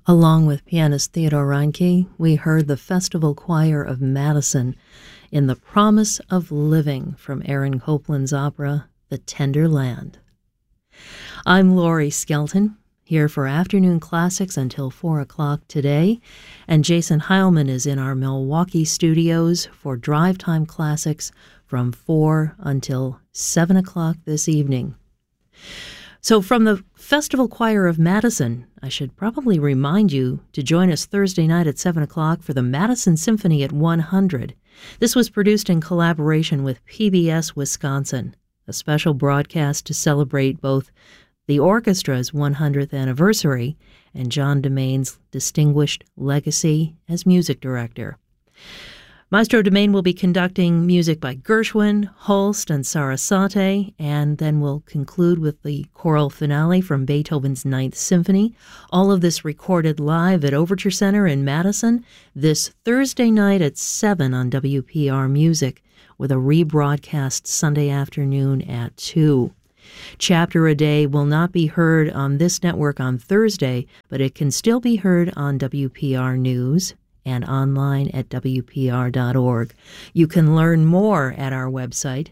Along with pianist Theodore Reinke, we heard the Festival Choir of Madison in The Promise of Living from Aaron Copland's opera, The Tender Land. I'm Laurie Skelton, here for Afternoon Classics until 4 o'clock today, and Jason Heilman is in our Milwaukee studios for Drive Time Classics from 4 until 7 o'clock this evening. So from the Festival Choir of Madison, I should probably remind you to join us Thursday night at 7 o'clock for the Madison Symphony at 100. This was produced in collaboration with PBS Wisconsin, a special broadcast to celebrate both the orchestra's 100th anniversary and John DeMain's distinguished legacy as music director. Maestro DeMain will be conducting music by Gershwin, Holst, and Sarasate, and then we'll conclude with the choral finale from Beethoven's Ninth Symphony. All of this recorded live at Overture Center in Madison this Thursday night at 7 on WPR Music, with a rebroadcast Sunday afternoon at 2. Chapter a Day will not be heard on this network on Thursday, but it can still be heard on WPR News and online at WPR.org. You can learn more at our website,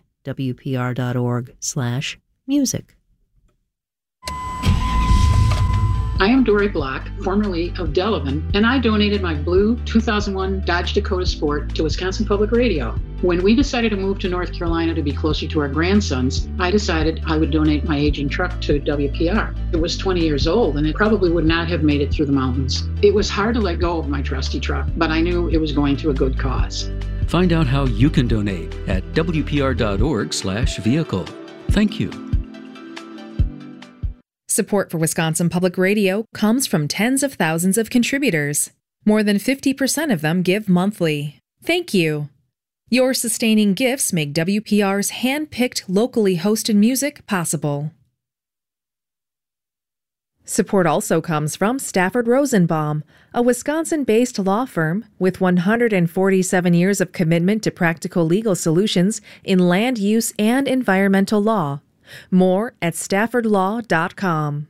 WPR.org/music. I am Dory Block, formerly of Delavan, and I donated my blue 2001 Dodge Dakota Sport to Wisconsin Public Radio. When we decided to move to North Carolina to be closer to our grandsons, I decided I would donate my aging truck to WPR. It was 20 years old, and it probably would not have made it through the mountains. It was hard to let go of my trusty truck, but I knew it was going to a good cause. Find out how you can donate at WPR.org/vehicle. Thank you. Support for Wisconsin Public Radio comes from tens of thousands of contributors. More than 50% of them give monthly. Thank you. Your sustaining gifts make WPR's hand-picked, locally hosted music possible. Support also comes from Stafford Rosenbaum, a Wisconsin-based law firm with 147 years of commitment to practical legal solutions in land use and environmental law. More at staffordlaw.com.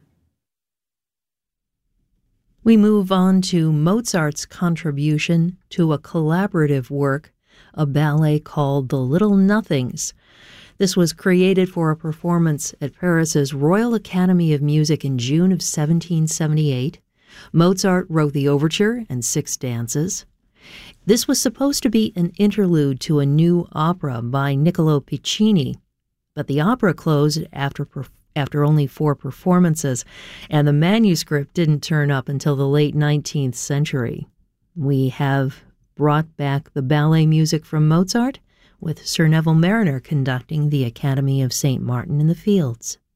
We move on to Mozart's contribution to a collaborative work, a ballet called The Little Nothings. This was created for a performance at Paris's Royal Academy of Music in June of 1778. Mozart wrote the overture and 6 dances. This was supposed to be an interlude to a new opera by Niccolo Piccini, but the opera closed after only 4 performances, and the manuscript didn't turn up until the late 19th century. We have brought back the ballet music from Mozart, with Sir Neville Marriner conducting the Academy of St. Martin in the Fields.